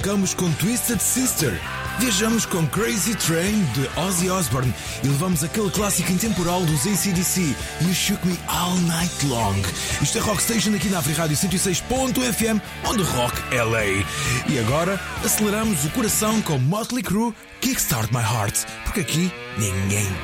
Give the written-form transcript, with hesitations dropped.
Ficamos com Twisted Sister, viajamos com Crazy Train de Ozzy Osbourne e levamos aquele clássico intemporal dos AC/DC, You Shook Me All Night Long. Isto é Rock Station aqui na Afrirádio 106.fm, onde rock é lei. E agora aceleramos o coração com Motley Crue, Kickstart My Heart, porque aqui ninguém